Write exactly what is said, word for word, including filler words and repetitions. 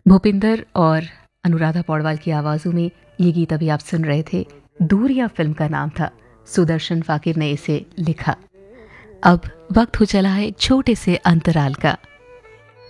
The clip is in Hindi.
भूपिंदर और अनुराधा पौडवाल की आवाज़ों में ये गीत अभी आप सुन रहे थे। दूरियां फिल्म का नाम था। सुदर्शन फाकिर ने इसे लिखा। अब वक्त हो चला है एक छोटे से अंतराल का।